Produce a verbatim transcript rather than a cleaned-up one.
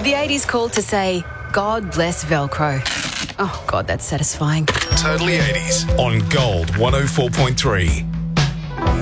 The eighties called to say, God bless Velcro. Oh, God, that's satisfying. Totally eighties on Gold one oh four point three.